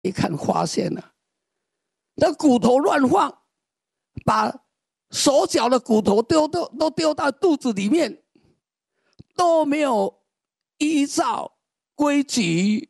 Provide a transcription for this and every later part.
一看发现了，那骨头乱放，把手脚的骨头都丢到肚子里面，都没有依照规矩，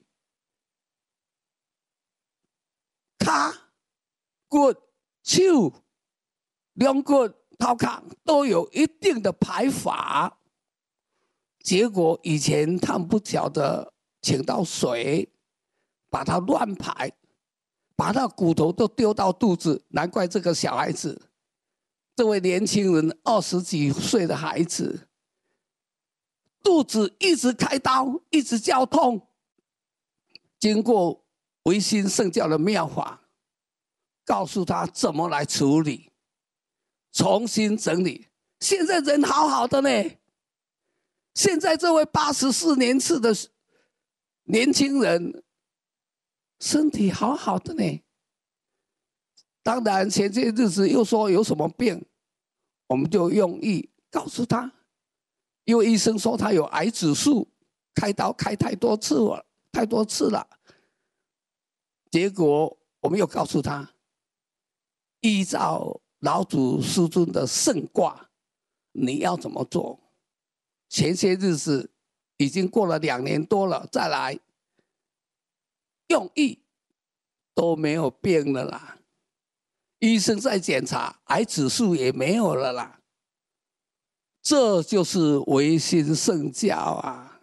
脚、骨、手、两骨、头壳都有一定的排法。结果以前他们不晓得，请到水把它乱排，把他骨头都丢到肚子，难怪这个小孩子，这位年轻人20几岁的孩子，肚子一直开刀，一直绞痛。经过维新圣教的妙法，告诉他怎么来处理，重新整理。现在人好好的呢，现在这位84年次的年轻人，身体好好的呢。当然前些日子又说有什么病，我们就用意告诉他，因为医生说他有癌指数，开刀开太多次了。结果我们又告诉他，依照老祖师尊的圣卦，你要怎么做？前些日子已经过了2年多了，再来用意都没有变了啦。医生在检查，癌指数也没有了啦。这就是维新圣教啊！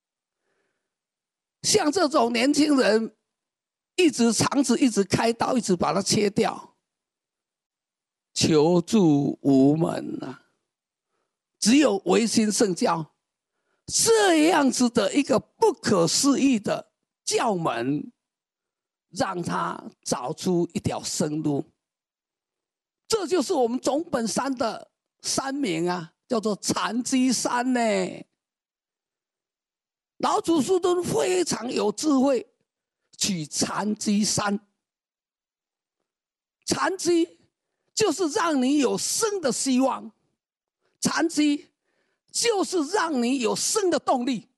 像这种年轻人，肠子一直开刀，一直把它切掉，求助无门啊！只有维新圣教这样子的一个不可思议的教门，让他找出一条生路。这就是我们总本山的山名啊，叫做禅机山呢。老祖师尊非常有智慧，取禅机山。禅机就是让你有生的希望，禅机就是让你有生的动力。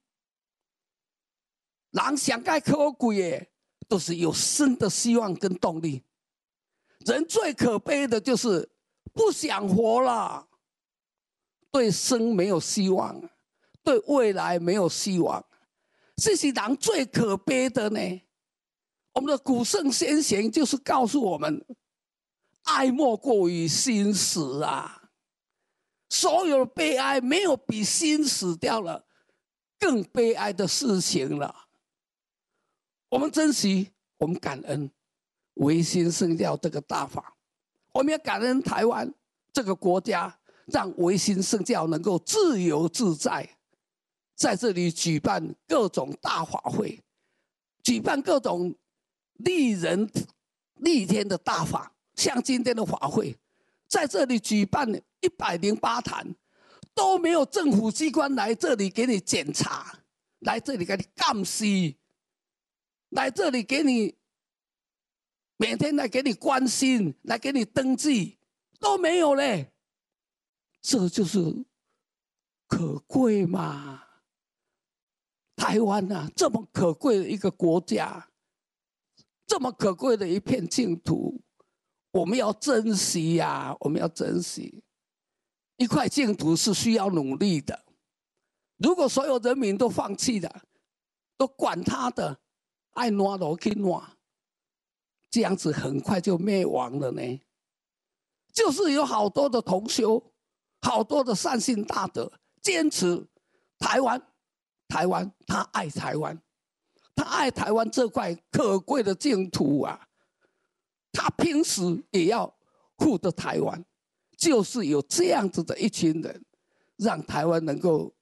人想该可贵的，都是有生的希望跟动力。人最可悲的就是不想活了，对生没有希望，对未来没有希望，这是人最可悲的呢。我们的古圣先贤就是告诉我们，爱莫过于心死啊！所有的悲哀，没有比心死掉了更悲哀的事情了。我们珍惜，我们感恩维新圣教这个大法，我们要感恩台湾这个国家，让维新圣教能够自由自在，在这里举办各种大法会，举办各种利人利天的大法，像今天的法会，在这里举办108坛，都没有政府机关来这里给你检查，来这里给你监视，来这里给你每天来给你关心，来给你登记，都没有嘞。这就是可贵嘛！台湾啊，这么可贵的一个国家，这么可贵的一片净土，我们要珍惜呀！我们要珍惜。一块净土是需要努力的。如果所有人民都放弃了，都管他的，爱挪都去挪，这样子很快就灭亡了呢。就是有好多的同修，好多的善心大德，坚持台湾，他爱台湾，他爱台湾这块可贵的净土啊，他平时也要护着台湾。就是有这样子的一群人，让台湾能够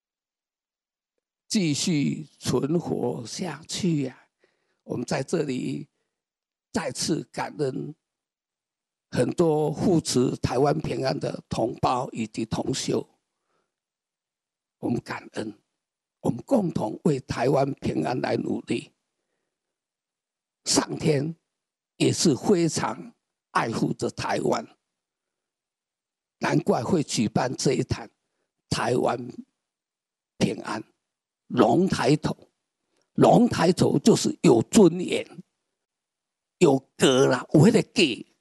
继续存活下去呀！我们在这里再次感恩很多护持台湾平安的同胞以及同修，我们感恩，我们共同为台湾平安来努力。上天也是非常爱护着台湾。难怪会举办这一坛台湾平安龙抬头，龙抬头就是有尊严， 有格啦，有迄个价，